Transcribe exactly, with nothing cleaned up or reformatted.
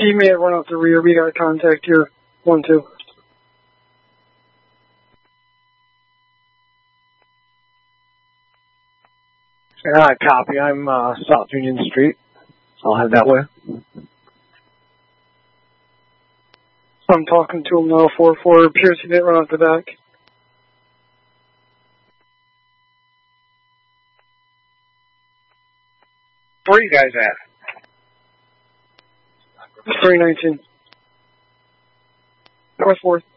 He may have run out the rear. We got contact here. One, two. Alright, copy. I'm uh, South Union Street. I'll head that way. I'm talking to him now, four four. Appears he didn't run out the back. Where are you guys at? three nineteen. North fourth.